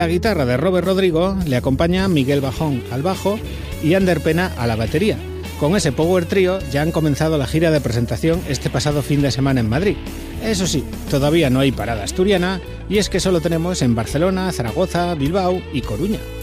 La guitarra de Robert Rodrigo le acompaña Miguel Bajón al bajo y Ander Pena a la batería. Con ese power trío ya han comenzado la gira de presentación este pasado fin de semana en Madrid. Eso sí, todavía no hay parada asturiana y es que solo tenemos en Barcelona, Zaragoza, Bilbao y Coruña.